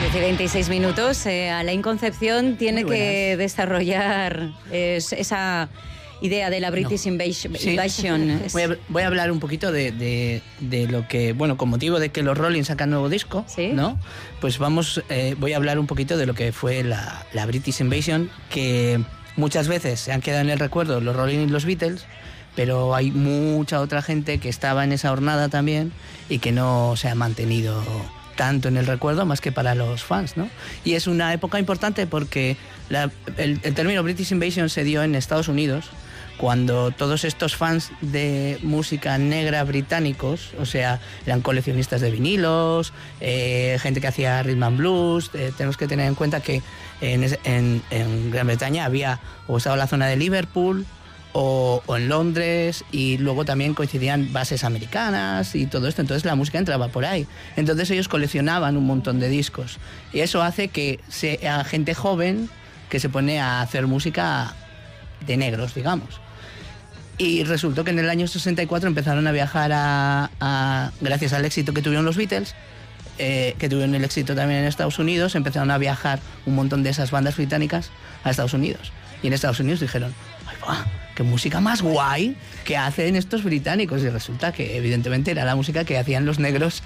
10:26. Alain Concepción tiene que desarrollar esa idea de la British Invasion. Sí. Voy a hablar un poquito de lo que, bueno, con motivo de que los Rolling sacan nuevo disco, ¿sí? ¿no? Pues voy a hablar un poquito de lo que fue la British Invasion, que muchas veces se han quedado en el recuerdo los Rolling y los Beatles, pero hay mucha otra gente que estaba en esa jornada también y que no se ha mantenido tanto en el recuerdo más que para los fans, ¿no? Y es una época importante porque el término British Invasion se dio en Estados Unidos, cuando todos estos fans de música negra británicos, o sea, eran coleccionistas de vinilos, gente que hacía rhythm and blues. Tenemos que tener en cuenta que en Gran Bretaña había o estaba la zona de Liverpool o en Londres, y luego también coincidían bases americanas y todo esto, entonces la música entraba por ahí. Entonces ellos coleccionaban un montón de discos y eso hace que sea gente joven que se pone a hacer música de negros, digamos. Y resultó que en el año 64 empezaron a viajar gracias al éxito que tuvieron los Beatles, que tuvieron el éxito también en Estados Unidos, empezaron a viajar un montón de esas bandas británicas a Estados Unidos. Y en Estados Unidos dijeron, ¡ay, va! ¡Qué música más guay que hacen estos británicos! Y resulta que evidentemente era la música que hacían los negros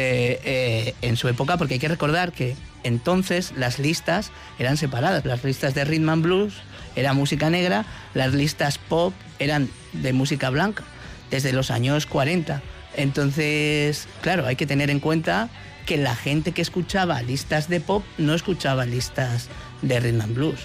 en su época, porque hay que recordar que entonces las listas eran separadas. Las listas de rhythm and blues era música negra, las listas pop eran de música blanca, desde los años 40. Entonces, claro, hay que tener en cuenta que la gente que escuchaba listas de pop no escuchaba listas de rhythm and blues.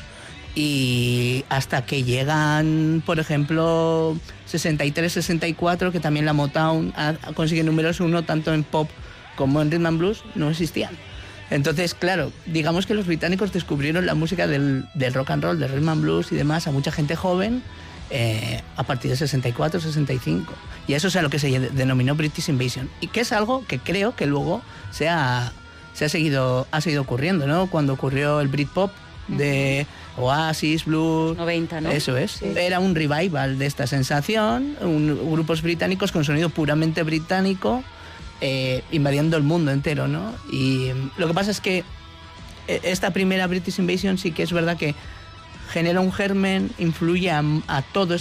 Y hasta que llegan, por ejemplo, 63, 64, que también la Motown consigue números 1 tanto en pop como en rhythm and blues, no existían. Entonces, claro, digamos que los británicos descubrieron la música del rock and roll, del rhythm and blues y demás a mucha gente joven a partir de 64, 65. Y eso es a lo que se denominó British Invasion. Y que es algo que creo que luego ha seguido ocurriendo, ¿no? Cuando ocurrió el Britpop de Oasis, Blues... 90, ¿no? Eso es. Sí. Era un revival de esta sensación, grupos británicos con sonido puramente británico, invadiendo el mundo entero, ¿no? Y lo que pasa es que esta primera British Invasion sí que es verdad que genera un germen, influye a todo